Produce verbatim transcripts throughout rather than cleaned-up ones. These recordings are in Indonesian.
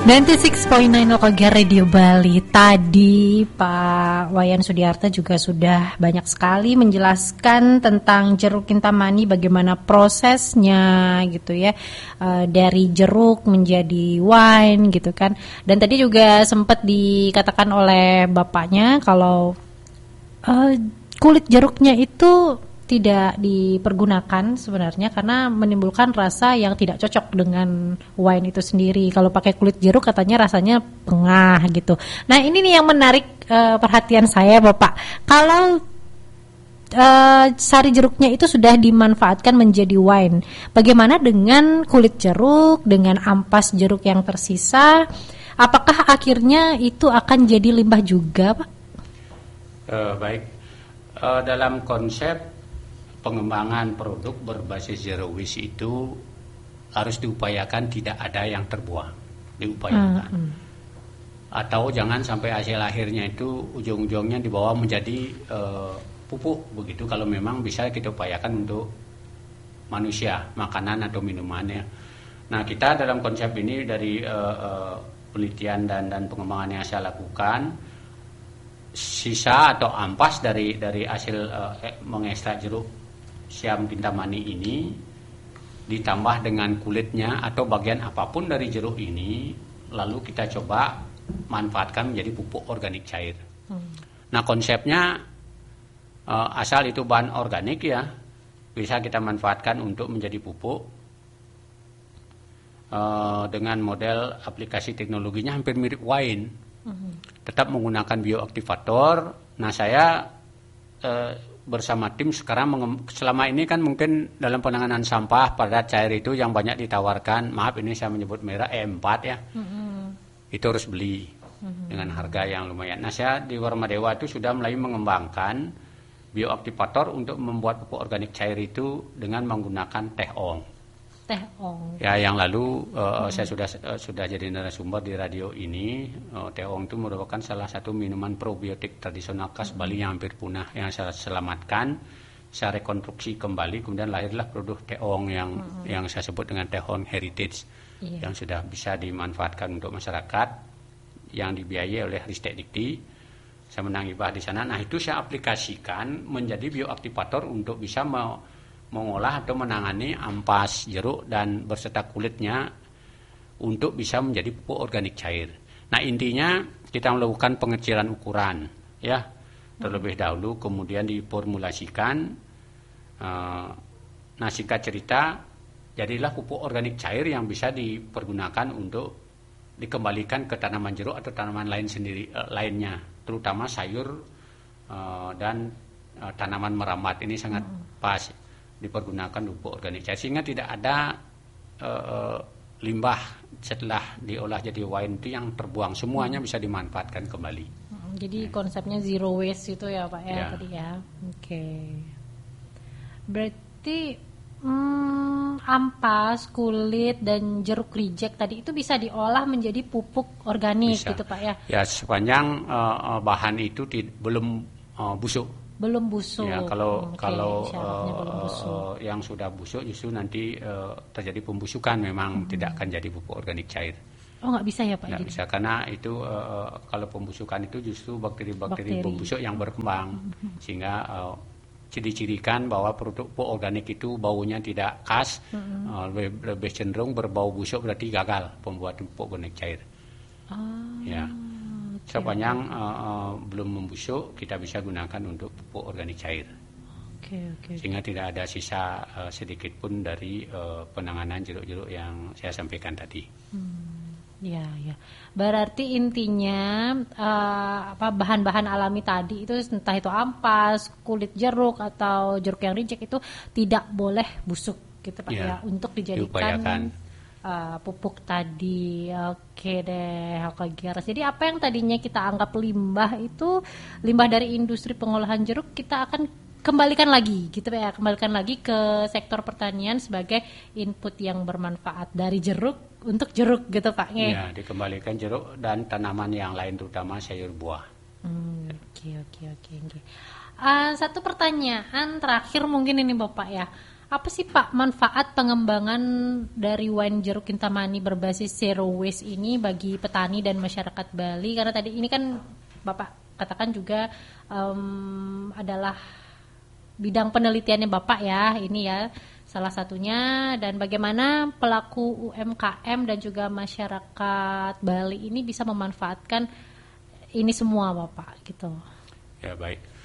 sembilan puluh enam koma sembilan Lokogia Radio Bali. Tadi Pak Wayan Sudiarta juga sudah banyak sekali menjelaskan tentang jeruk kintamani, bagaimana prosesnya gitu ya, uh, dari jeruk menjadi wine gitu kan. Dan tadi juga sempat dikatakan oleh bapaknya kalau uh, kulit jeruknya itu tidak dipergunakan sebenarnya karena menimbulkan rasa yang tidak cocok dengan wine itu sendiri. Kalau pakai kulit jeruk katanya rasanya pengah gitu. Nah ini nih yang menarik uh, perhatian saya Bapak. Kalau uh, sari jeruknya itu sudah dimanfaatkan menjadi wine, bagaimana dengan kulit jeruk, dengan ampas jeruk yang tersisa? Apakah akhirnya itu akan jadi limbah juga Pak? Uh, baik, uh, dalam konsep pengembangan produk berbasis zero waste itu harus diupayakan tidak ada yang terbuang, diupayakan. Hmm. Atau jangan sampai hasil akhirnya itu ujung-ujungnya dibawa menjadi uh, pupuk begitu, kalau memang bisa kita upayakan untuk manusia, makanan atau minumannya. Nah kita dalam konsep ini dari uh, uh, penelitian dan, dan pengembangan yang saya lakukan, sisa atau ampas dari dari hasil uh, mengekstrak jeruk siam kintamani ini ditambah dengan kulitnya atau bagian apapun dari jeruk ini, lalu kita coba manfaatkan menjadi pupuk organik cair. Hmm. Nah konsepnya uh, asal itu bahan organik ya, bisa kita manfaatkan untuk menjadi pupuk uh, dengan model aplikasi teknologinya hampir mirip wine. Hmm. Tetap menggunakan bioaktivator. Nah saya uh, bersama tim sekarang menge- selama ini kan mungkin dalam penanganan sampah pada cair itu yang banyak ditawarkan, maaf ini saya menyebut merah E empat ya, mm-hmm. itu harus beli mm-hmm. dengan harga yang lumayan. Nah saya di Warmadewa itu sudah mulai mengembangkan bioaktivator untuk membuat pupuk organik cair itu dengan menggunakan teh ong. Teh ong. Ya yang lalu uh, hmm. saya sudah uh, sudah jadi narasumber di radio ini. Uh, teh ong itu merupakan salah satu minuman probiotik tradisional khas hmm. Bali yang hampir punah, yang saya selamatkan, saya rekonstruksi kembali, kemudian lahirlah produk teh ong yang hmm. yang saya sebut dengan teh ong heritage, yeah. yang sudah bisa dimanfaatkan untuk masyarakat, yang dibiayai oleh Ristek Dikti. Saya menang hibah di sana. Nah itu saya aplikasikan menjadi bioaktivator untuk bisa me- mengolah atau menangani ampas jeruk dan berserta kulitnya untuk bisa menjadi pupuk organik cair. Nah intinya kita melakukan pengecilan ukuran ya terlebih dahulu, kemudian diformulasikan. Uh, nah singkat cerita jadilah pupuk organik cair yang bisa dipergunakan untuk dikembalikan ke tanaman jeruk atau tanaman lain sendiri uh, lainnya, terutama sayur uh, dan uh, tanaman merambat. Ini sangat hmm. pas dipergunakan pupuk organik cair sehingga tidak ada uh, limbah setelah diolah jadi wine itu yang terbuang, semuanya bisa dimanfaatkan kembali. Hmm, jadi ya. Konsepnya zero waste itu ya Pak ya, ya. Tadi ya. Oke. Okay. Berarti hmm, ampas, kulit dan jeruk reject tadi itu bisa diolah menjadi pupuk organik bisa. Gitu Pak ya. Ya sepanjang uh, bahan itu di, belum uh, busuk. Belum busuk. Ya, kalau okay, kalau uh, busuk. yang sudah busuk justru nanti uh, terjadi pembusukan, memang hmm. tidak akan jadi pupuk organik cair. Oh nggak bisa ya Pak? Nggak bisa karena itu uh, kalau pembusukan itu justru bakteri-bakteri Bakteri. pembusuk yang berkembang hmm. sehingga uh, ciri-cirikan bahwa produk pupuk organik itu baunya tidak khas, hmm. uh, lebih, lebih cenderung berbau busuk, berarti gagal pembuatan pupuk organik cair. Oh. Ya. Sepanjang uh, uh, belum membusuk kita bisa gunakan untuk pupuk organik cair. Okay, okay. Sehingga tidak ada sisa uh, sedikit pun dari uh, penanganan jeruk-jeruk yang saya sampaikan tadi. Hmm, ya, ya. Berarti intinya uh, apa bahan-bahan alami tadi itu entah itu ampas, kulit jeruk atau jeruk yang reject itu tidak boleh busuk gitu Pak ya, ya untuk dijadikan diupayakan. Uh, pupuk tadi. Oke deh, oke Giras. Jadi apa yang tadinya kita anggap limbah itu limbah dari industri pengolahan jeruk, kita akan kembalikan lagi gitu ya, kembalikan lagi ke sektor pertanian sebagai input yang bermanfaat dari jeruk untuk jeruk gitu Pak. Ya, dikembalikan jeruk dan tanaman yang lain terutama sayur buah. Hmm, oke oke oke. Uh, satu pertanyaan terakhir mungkin ini Bapak ya. Apa sih Pak manfaat pengembangan dari wine jeruk kintamani berbasis zero waste ini bagi petani dan masyarakat Bali? Karena tadi ini kan Bapak katakan juga um, adalah bidang penelitiannya Bapak ya, ini ya salah satunya, dan bagaimana pelaku U M K M dan juga masyarakat Bali ini bisa memanfaatkan ini semua Bapak gitu. Ya baik.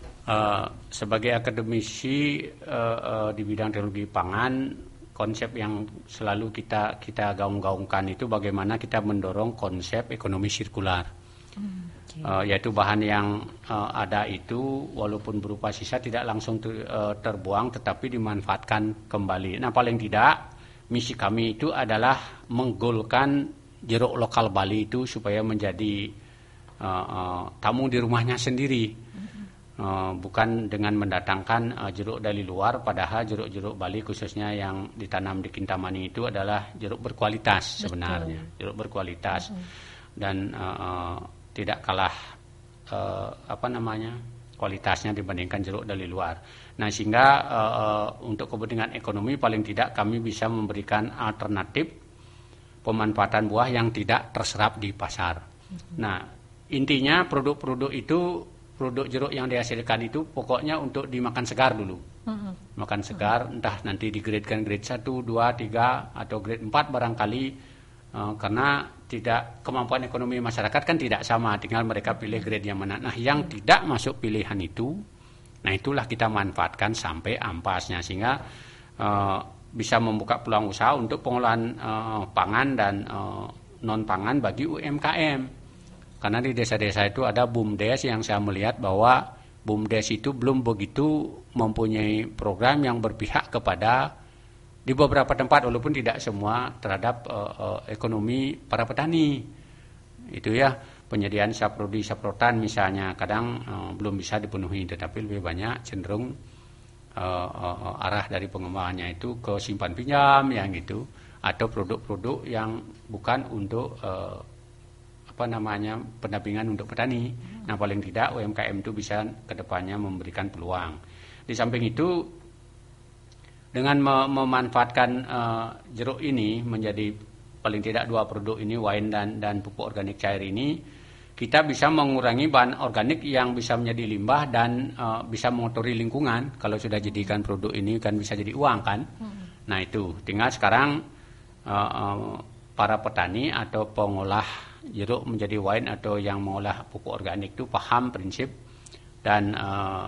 Uh, sebagai akademisi uh, uh, di bidang teknologi pangan, konsep yang selalu kita kita gaung-gaungkan itu bagaimana kita mendorong konsep ekonomi sirkular, hmm, okay. uh, yaitu bahan yang uh, ada itu walaupun berupa sisa tidak langsung ter, uh, terbuang tetapi dimanfaatkan kembali. Nah paling tidak misi kami itu adalah menggolkan jeruk lokal Bali itu supaya menjadi uh, uh, tamu di rumahnya sendiri. Uh, bukan dengan mendatangkan uh, jeruk dari luar, padahal jeruk-jeruk Bali khususnya yang ditanam di Kintamani itu adalah jeruk berkualitas. Betul. Sebenarnya jeruk berkualitas. Betul. Dan uh, uh, tidak kalah uh, apa namanya kualitasnya dibandingkan jeruk dari luar. Nah sehingga uh, uh, untuk kepentingan ekonomi paling tidak kami bisa memberikan alternatif pemanfaatan buah yang tidak terserap di pasar. Betul. Nah intinya produk-produk itu, produk jeruk yang dihasilkan itu pokoknya untuk dimakan segar dulu. Mm-hmm. Makan segar, mm-hmm. entah nanti digradekan grade satu, dua, tiga, atau grade empat barangkali. Uh, karena tidak kemampuan ekonomi masyarakat kan tidak sama, tinggal mereka pilih grade yang mana. Nah yang mm-hmm. tidak masuk pilihan itu, nah itulah kita manfaatkan sampai ampasnya. Sehingga uh, bisa membuka peluang usaha untuk pengolahan uh, pangan dan uh, non-pangan bagi U M K M. Karena di desa-desa itu ada BUMDes yang saya melihat bahwa BUMDes itu belum begitu mempunyai program yang berpihak kepada, di beberapa tempat walaupun tidak semua, terhadap uh, uh, ekonomi para petani. Itu ya, penyediaan saprodi saprotan misalnya kadang uh, belum bisa dipenuhi, tetapi lebih banyak cenderung uh, uh, arah dari pengembangannya itu ke simpan pinjam yang gitu, atau produk-produk yang bukan untuk uh, apa namanya pendampingan untuk petani. Nah paling tidak U M K M itu bisa kedepannya memberikan peluang. Di samping itu dengan mem- memanfaatkan uh, jeruk ini menjadi paling tidak dua produk ini, wine dan dan pupuk organik cair ini, kita bisa mengurangi bahan organik yang bisa menjadi limbah dan uh, bisa mengotori lingkungan. Kalau sudah jadikan produk ini kan bisa jadi uang kan. Hmm. Nah itu tinggal sekarang uh, uh, para petani atau pengolah jeruk menjadi wine atau yang mengolah pupuk organik itu paham prinsip dan uh,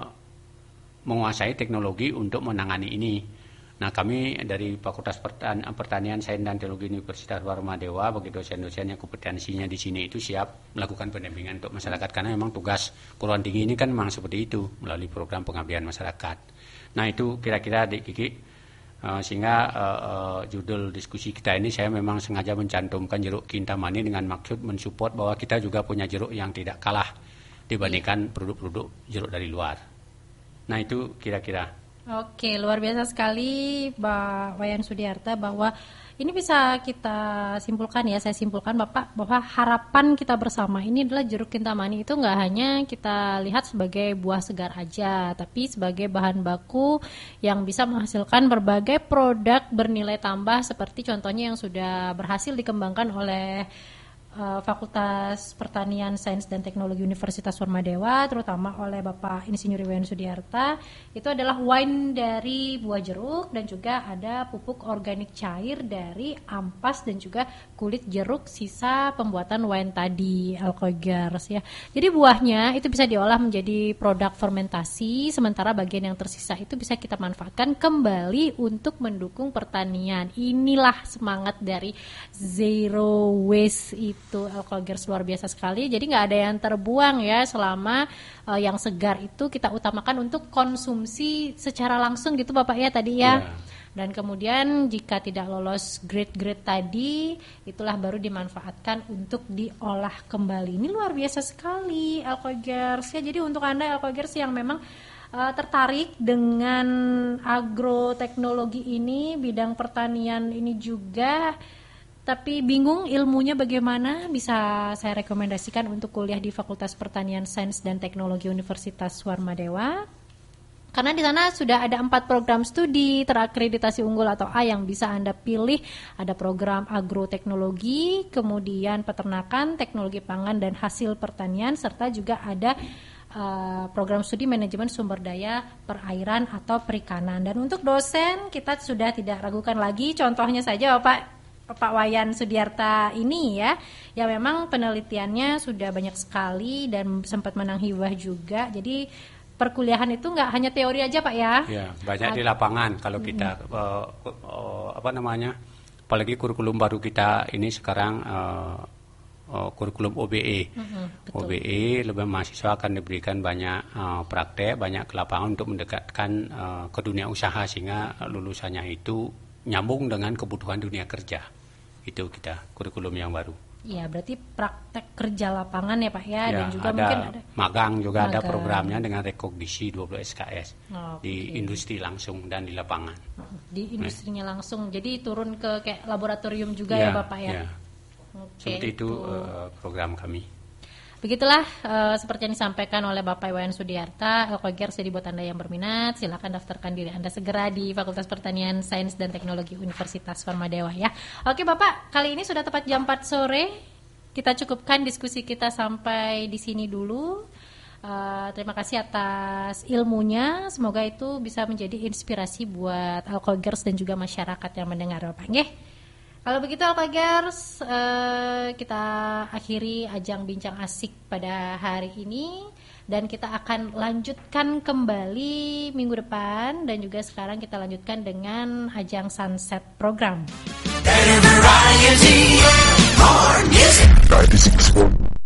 menguasai teknologi untuk menangani ini. Nah kami dari Fakultas Pertan- Pertanian Sains dan Teknologi Universitas Warmadewa bagi dosen-dosen yang kompetensinya di sini itu siap melakukan pendampingan untuk masyarakat, karena memang tugas perguruan tinggi ini kan memang seperti itu melalui program pengabdian masyarakat. Nah itu kira-kira Dik Kiki. Uh, sehingga uh, uh, judul diskusi kita ini saya memang sengaja mencantumkan jeruk Kintamani dengan maksud mensupport bahwa kita juga punya jeruk yang tidak kalah dibandingkan produk-produk jeruk dari luar. Nah itu kira-kira. Oke, luar biasa sekali Pak Wayan Sudiarta, bahwa ini bisa kita simpulkan ya, saya simpulkan Bapak, bahwa harapan kita bersama ini adalah jeruk Kintamani itu nggak hanya kita lihat sebagai buah segar aja, tapi sebagai bahan baku yang bisa menghasilkan berbagai produk bernilai tambah, seperti contohnya yang sudah berhasil dikembangkan oleh uh, Fakultas Pertanian Sains dan Teknologi Universitas Warmadewa, terutama oleh Bapak Insinyur Wayan Sudiarta. Itu adalah wine dari buah jeruk, dan juga ada pupuk organik cair dari ampas dan juga kulit jeruk sisa pembuatan wine tadi, Alkogers ya. Jadi buahnya itu bisa diolah menjadi produk fermentasi, sementara bagian yang tersisa itu bisa kita manfaatkan kembali untuk mendukung pertanian. Inilah semangat dari zero waste itu, Alkogers, luar biasa sekali. Jadi nggak ada yang terbuang ya, selama uh, yang segar itu kita utamakan untuk konsumsi secara langsung gitu Bapak ya tadi ya. Yeah. Dan kemudian jika tidak lolos grade-grade tadi, itulah baru dimanfaatkan untuk diolah kembali. Ini luar biasa sekali Alkogers ya. Jadi untuk Anda Alkogers yang memang uh, tertarik dengan agroteknologi ini, bidang pertanian ini juga, tapi bingung ilmunya bagaimana, bisa saya rekomendasikan untuk kuliah di Fakultas Pertanian Sains dan Teknologi Universitas Warmadewa. Karena di sana sudah ada empat program studi terakreditasi unggul atau A yang bisa Anda pilih. Ada program agroteknologi, kemudian peternakan, teknologi pangan dan hasil pertanian, serta juga ada uh, program studi manajemen sumber daya perairan atau perikanan. Dan untuk dosen kita sudah tidak ragukan lagi, contohnya saja Bapak Pak Wayan Sudiarta ini ya, ya memang penelitiannya sudah banyak sekali dan sempat menang hibah juga. Jadi perkuliahan itu nggak hanya teori aja Pak ya? Ya, banyak Ad- di lapangan kalau kita mm-hmm. uh, uh, apa namanya, apalagi kurikulum baru kita ini sekarang uh, uh, kurikulum O B E. Mm-hmm, O B E lebih mahasiswa akan diberikan banyak uh, praktek, banyak ke lapangan untuk mendekatkan uh, ke dunia usaha sehingga lulusannya itu nyambung dengan kebutuhan dunia kerja. Itu kita kurikulum yang baru. Iya, berarti praktek kerja lapangan ya Pak ya, ya dan juga ada mungkin ada magang juga magang. Ada programnya dengan rekognisi dua puluh S K S oh, di okay. industri langsung dan di lapangan. Di industrinya nah. langsung, jadi turun ke kayak laboratorium juga ya, ya Bapak ya. ya. Okay, Seperti itu, itu. Uh, program kami. Begitulah uh, seperti yang disampaikan oleh Bapak Wayan Sudiarta. Alkogers jadi buat Anda yang berminat, silakan daftarkan diri Anda segera di Fakultas Pertanian, Sains dan Teknologi Universitas Farmadewa ya. Oke Bapak, kali ini sudah tepat jam empat sore. Kita cukupkan diskusi kita sampai di sini dulu. Uh, terima kasih atas ilmunya. Semoga itu bisa menjadi inspirasi buat Alkogers dan juga masyarakat yang mendengar Bapak. Nggih. Kalau begitu Alkogers, uh, kita akhiri ajang bincang asik pada hari ini dan kita akan lanjutkan kembali minggu depan, dan juga sekarang kita lanjutkan dengan ajang Sunset Program. Better variety, more music. ninety-six point